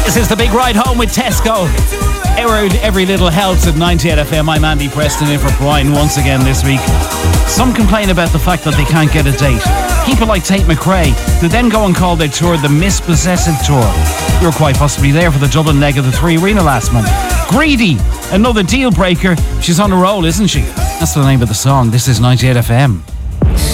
This is the big ride home with Tesco. Every little helps at 98 FM. I'm Andy Preston in for Brian once again this week. Some complain about the fact that they can't get a date. People like Tate McRae, who then go and call their tour the Mispossessive Tour. You were quite possibly there for the Dublin leg of the Three Arena last month. Greedy, another deal breaker. She's on a roll, isn't she? That's the name of the song. This is 98 FM.